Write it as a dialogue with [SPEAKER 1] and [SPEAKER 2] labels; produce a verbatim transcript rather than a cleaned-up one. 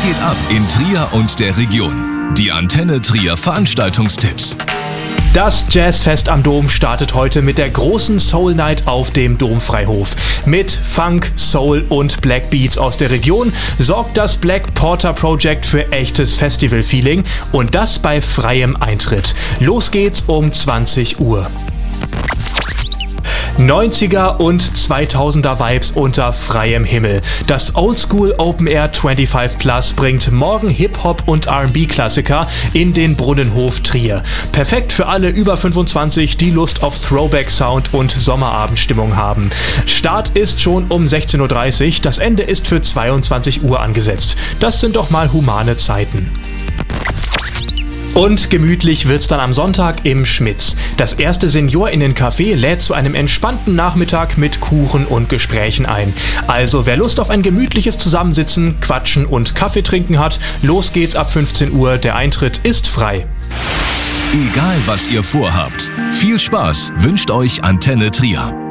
[SPEAKER 1] geht ab in Trier und der Region? Die Antenne Trier Veranstaltungstipps.
[SPEAKER 2] Das Jazzfest am Dom startet heute mit der großen Soul Night auf dem Domfreihof. Mit Funk, Soul und Black Beats aus der Region sorgt das Black Porter Project für echtes Festival-Feeling und das bei freiem Eintritt. Los geht's um zwanzig Uhr. neunziger und zweitausender Vibes unter freiem Himmel. Das Oldschool Open Air fünfundzwanzig Plus bringt morgen Hip-Hop und R and B-Klassiker in den Brunnenhof Trier. Perfekt für alle über fünfundzwanzig, die Lust auf Throwback-Sound und Sommerabendstimmung haben. Start ist schon um sechzehn Uhr dreißig, das Ende ist für zweiundzwanzig Uhr angesetzt. Das sind doch mal humane Zeiten. Und gemütlich wird's dann am Sonntag im Schmitz. Das erste SeniorInnen-Café lädt zu einem entspannten Nachmittag mit Kuchen und Gesprächen ein. Also wer Lust auf ein gemütliches Zusammensitzen, Quatschen und Kaffee trinken hat, los geht's ab fünfzehn Uhr, der Eintritt ist frei.
[SPEAKER 1] Egal was ihr vorhabt, viel Spaß wünscht euch Antenne Trier.